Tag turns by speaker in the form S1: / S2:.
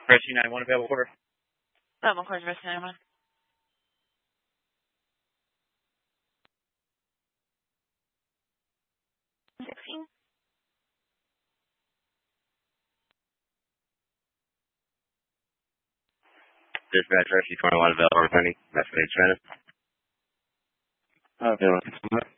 S1: Rescue 911 available order.
S2: One question, Rescue 911.
S3: Dispatch Rescue 21 available, returning. Message Trent.
S1: Available.